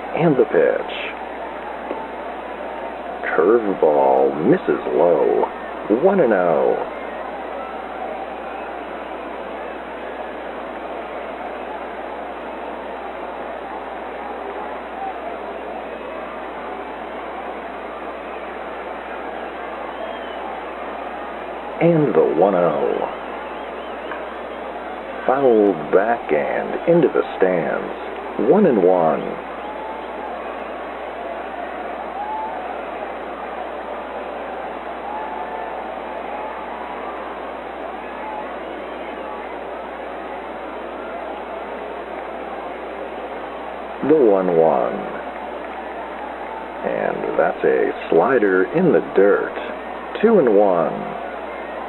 And the pitch. Curveball misses low. 1-0. And the 1-0. Fouled back and into the stands. 1-1. The 1-1. And that's a slider in the dirt. 2-1.